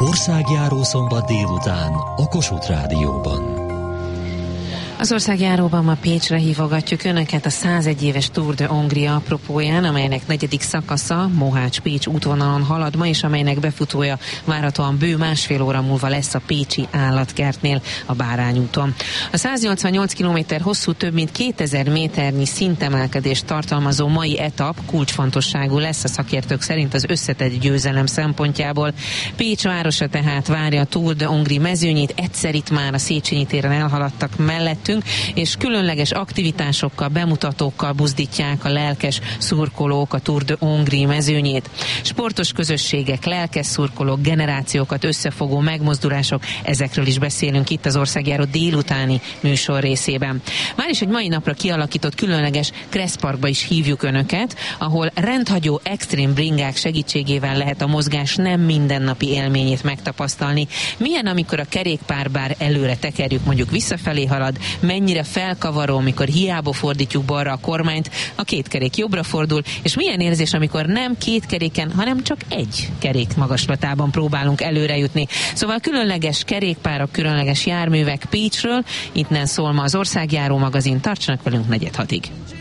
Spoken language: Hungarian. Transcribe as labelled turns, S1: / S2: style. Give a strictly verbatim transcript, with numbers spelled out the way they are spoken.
S1: Országjáró szombat délután a Kossuth Rádióban.
S2: Az országjáróban ma Pécsre hívogatjuk Önöket a százegy éves Tour de Hongria apropóján, amelynek negyedik szakasza Mohács-Pécs útvonalon halad ma, és amelynek befutója várhatóan bő másfél óra múlva lesz a pécsi állatkertnél, a Bárányúton. A száznyolcvannyolc kilométer hosszú, több mint kétezer méternyi szintemelkedést tartalmazó mai etap kulcsfontosságú lesz a szakértők szerint az összetett győzelem szempontjából. Pécs városa tehát várja a Tour de Hongrie mezőnyét, egyszer itt már a Széchenyi téren elhaladtak mellettünk, és különleges aktivitásokkal, bemutatókkal buzdítják a lelkes szurkolók a Tour de Hongrie mezőnyét. Sportos közösségek, lelkes szurkolók, generációkat összefogó megmozdulások, ezekről is beszélünk itt az Országjáró délutáni műsor részében. Már is egy mai napra kialakított különleges Kresszparkba is hívjuk Önöket, ahol rendhagyó extrém bringák segítségével lehet a mozgás nem mindennapi élményét megtapasztalni. Milyen, amikor a kerékpár bár előre tekerjük, mondjuk visszafelé halad, mennyire felkavaró, amikor hiába fordítjuk balra a kormányt, a két kerék jobbra fordul, és milyen érzés, amikor nem két keréken, hanem csak egy kerék magaslatában próbálunk előre jutni. Szóval különleges kerékpárok, különleges járművek Pécsről, innen szól ma az Országjáró magazin, tartsanak velünk negyed hatig.